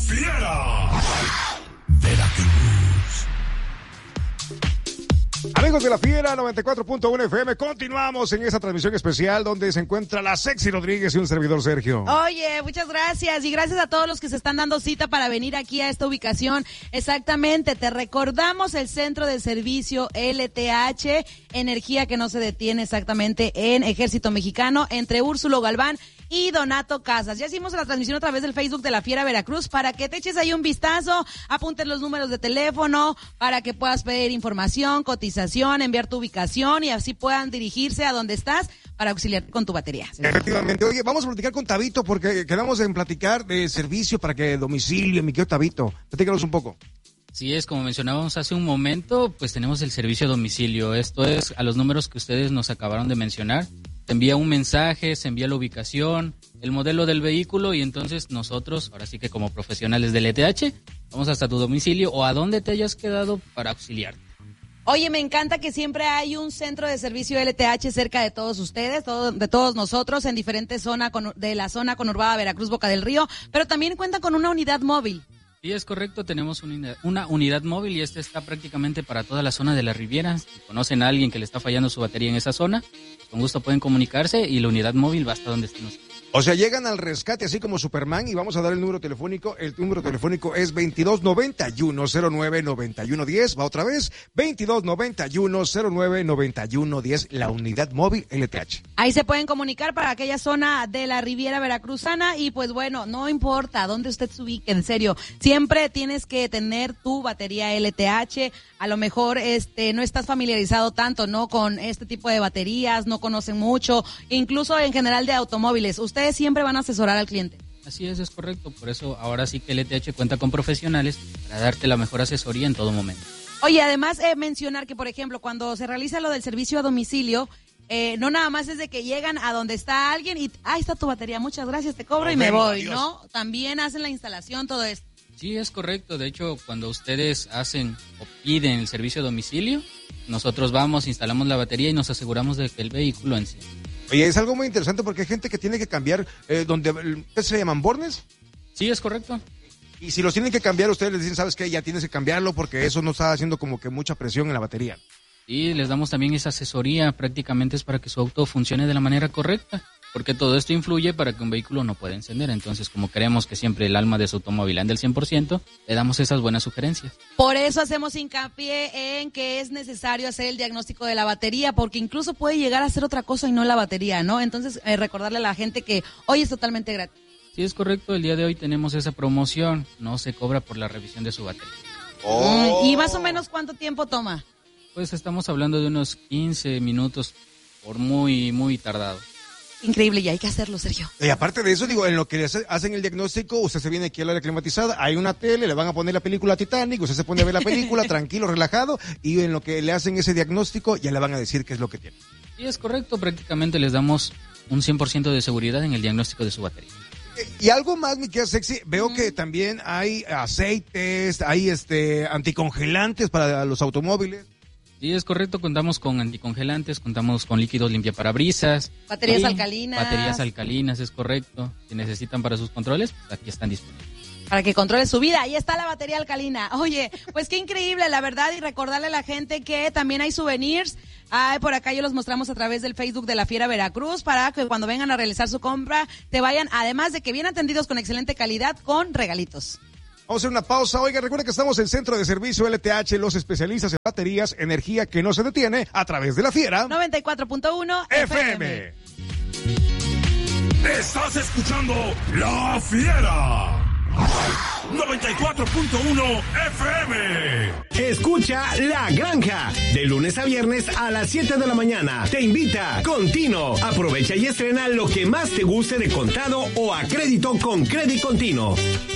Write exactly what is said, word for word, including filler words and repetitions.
Fiera. Veracruz. Amigos de La Fiera noventa y cuatro punto uno F M, continuamos en esta transmisión especial donde se encuentra la Sexy Rodríguez y un servidor Sergio. Oye, muchas gracias y gracias a todos los que se están dando cita para venir aquí a esta ubicación. Exactamente, te recordamos el Centro de Servicio L T H, energía que no se detiene, exactamente en Ejército Mexicano, entre Úrsulo Galván y Donato Casas. Ya hicimos la transmisión a través del Facebook de La Fiera Veracruz para que te eches ahí un vistazo, apuntes los números de teléfono para que puedas pedir información, cotización, enviar tu ubicación y así puedan dirigirse a donde estás para auxiliar con tu batería. Efectivamente. Oye, vamos a platicar con Tabito porque quedamos en platicar de servicio para que domicilio, mi querido Tabito. Platícanos un poco. Sí, es como mencionábamos hace un momento, pues tenemos el servicio a domicilio. Esto es a los números que ustedes nos acabaron de mencionar. Se envía un mensaje, se envía la ubicación, el modelo del vehículo y entonces nosotros, ahora sí que como profesionales del E T H, vamos hasta tu domicilio o a donde te hayas quedado para auxiliarte. Oye, me encanta que siempre hay un centro de servicio L T H cerca de todos ustedes, todo, de todos nosotros, en diferentes zonas de la zona conurbada Veracruz, Boca del Río, pero también cuenta con una unidad móvil. Sí, es correcto, tenemos una, una unidad móvil y esta está prácticamente para toda la zona de la Riviera. Si conocen a alguien que le está fallando su batería en esa zona, con gusto pueden comunicarse y la unidad móvil va hasta donde estén ustedes. O sea, llegan al rescate así como Superman y vamos a dar el número telefónico. El número telefónico es veintidós noventa y uno cero nueve noventa y uno diez. Va otra vez, veintidós noventa y uno cero nueve noventa y uno diez, la unidad móvil L T H. Ahí se pueden comunicar para aquella zona de la Riviera Veracruzana y pues bueno, no importa dónde usted se ubique, en serio, siempre tienes que tener tu batería L T H. A lo mejor este no estás familiarizado tanto, ¿no? Con este tipo de baterías, no conocen mucho, incluso en general de automóviles. Ustedes siempre van a asesorar al cliente. Así es, es correcto. Por eso ahora sí que L T H cuenta con profesionales para darte la mejor asesoría en todo momento. Oye, además eh, mencionar que, por ejemplo, cuando se realiza lo del servicio a domicilio, eh, no nada más es de que llegan a donde está alguien y, ahí está tu batería, muchas gracias, te cobro no, y me voy, Dios. ¿No? También hacen la instalación, todo esto. Sí, es correcto. De hecho, cuando ustedes hacen o piden el servicio a domicilio, nosotros vamos, instalamos la batería y nos aseguramos de que el vehículo enciende. Oye, es algo muy interesante porque hay gente que tiene que cambiar, eh, donde ¿qué se llaman? ¿Bornes? Sí, es correcto. Y si los tienen que cambiar, ustedes les dicen, ¿sabes qué? Ya tienes que cambiarlo porque eso no está haciendo como que mucha presión en la batería. Sí, les damos también esa asesoría, prácticamente es para que su auto funcione de la manera correcta, porque todo esto influye para que un vehículo no pueda encender. Entonces, como queremos que siempre el alma de su automóvil ande al cien por ciento, le damos esas buenas sugerencias. Por eso hacemos hincapié en que es necesario hacer el diagnóstico de la batería, porque incluso puede llegar a ser otra cosa y no la batería, ¿no? Entonces, eh, recordarle a la gente que hoy es totalmente gratis. Sí, es correcto. El día de hoy tenemos esa promoción. No se cobra por la revisión de su batería. Oh. ¿Y más o menos cuánto tiempo toma? Pues estamos hablando de unos quince minutos por muy, muy tardado. Increíble, y hay que hacerlo, Sergio. Y aparte de eso, digo, en lo que le hacen el diagnóstico, usted se viene aquí a la área climatizada, hay una tele, le van a poner la película Titanic, usted se pone a ver la película, tranquilo, relajado, y en lo que le hacen ese diagnóstico, ya le van a decir qué es lo que tiene. Sí, es correcto, prácticamente les damos un cien por ciento de seguridad en el diagnóstico de su batería. Y algo más, mi querida Sexy, veo mm. que también hay aceites, hay este anticongelantes para los automóviles. Sí, es correcto, contamos con anticongelantes, contamos con líquidos limpiaparabrisas. Baterías alcalinas. Baterías alcalinas, es correcto. Si necesitan para sus controles, pues aquí están disponibles. Para que controle su vida, ahí está la batería alcalina. Oye, pues qué increíble, la verdad, y recordarle a la gente que también hay souvenirs. Ah, por acá yo los mostramos a través del Facebook de La Fiera Veracruz para que cuando vengan a realizar su compra te vayan, además de que bien atendidos con excelente calidad, con regalitos. Vamos a hacer una pausa. Oiga, recuerda que estamos en Centro de Servicio L T H, los especialistas en baterías, energía que no se detiene, a través de La Fiera noventa y cuatro punto uno F M. Estás escuchando La Fiera noventa y cuatro punto uno F M. Escucha La Granja de lunes a viernes a las siete de la mañana. Te invita Contino. Aprovecha y estrena lo que más te guste de contado o a crédito con Credit Contino.